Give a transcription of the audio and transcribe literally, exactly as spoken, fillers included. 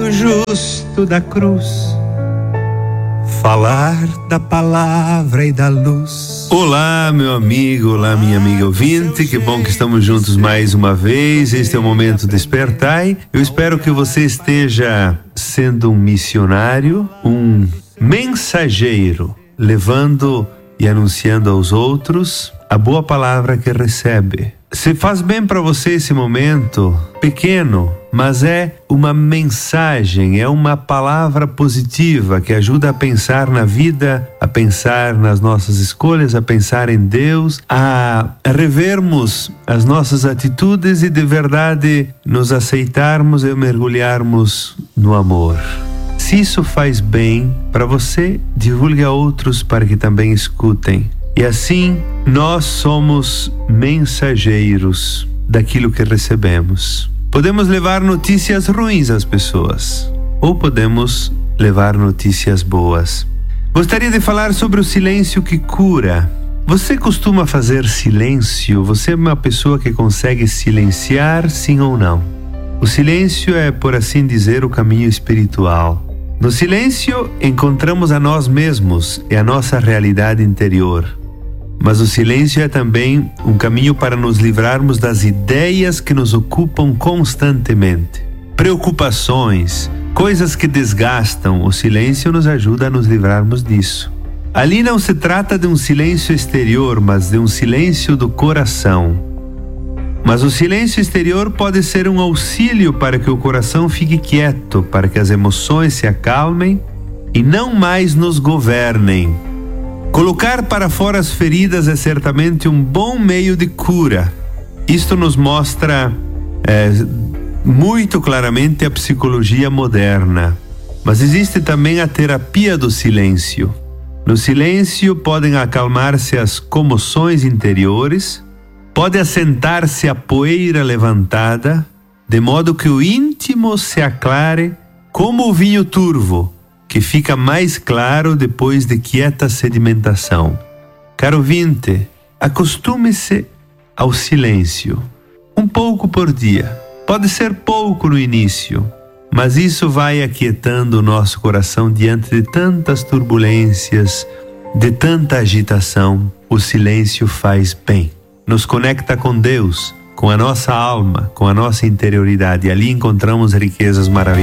do justo da cruz, falar da palavra e da luz. Olá, meu amigo, olá, minha amiga ouvinte, que bom que estamos juntos mais uma vez. Este é o Momento Despertai. Eu espero que você esteja sendo um missionário, um mensageiro, levando e anunciando aos outros a boa palavra que recebe. Se faz bem para você esse momento, pequeno, mas é uma mensagem, é uma palavra positiva que ajuda a pensar na vida, a pensar nas nossas escolhas, a pensar em Deus, a revermos as nossas atitudes e de verdade nos aceitarmos e mergulharmos no amor. Se isso faz bem para você, divulgue a outros para que também escutem. E assim, nós somos mensageiros daquilo que recebemos. Podemos levar notícias ruins às pessoas, ou podemos levar notícias boas. Gostaria de falar sobre o silêncio que cura. Você costuma fazer silêncio? Você é uma pessoa que consegue silenciar, sim ou não? O silêncio é, por assim dizer, o caminho espiritual. No silêncio, encontramos a nós mesmos e a nossa realidade interior. Mas o silêncio é também um caminho para nos livrarmos das ideias que nos ocupam constantemente. Preocupações, coisas que desgastam, o silêncio nos ajuda a nos livrarmos disso. Ali não se trata de um silêncio exterior, mas de um silêncio do coração. Mas o silêncio exterior pode ser um auxílio para que o coração fique quieto, para que as emoções se acalmem e não mais nos governem. Colocar para fora as feridas é certamente um bom meio de cura. Isto nos mostra é, muito claramente a psicologia moderna. Mas existe também a terapia do silêncio. No silêncio podem acalmar-se as comoções interiores, pode assentar-se a poeira levantada, de modo que o íntimo se aclare como o vinho turvo, que fica mais claro depois de quieta sedimentação. Caro ouvinte, acostume-se ao silêncio, um pouco por dia. Pode ser pouco no início, mas isso vai aquietando o nosso coração diante de tantas turbulências, de tanta agitação. O silêncio faz bem. Nos conecta com Deus, com a nossa alma, com a nossa interioridade. E ali encontramos riquezas maravilhosas.